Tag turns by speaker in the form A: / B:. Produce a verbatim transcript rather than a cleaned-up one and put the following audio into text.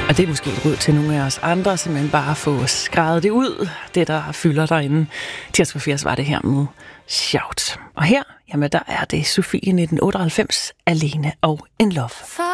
A: Og det er måske et råd til nogle af os andre, simpelthen bare få skrevet det ud, det der fylder derinde. Tirsdag for firs var det her med Shout. Og her, jamen der er det Sofie nitten otteoghalvfems, Alene og In Love.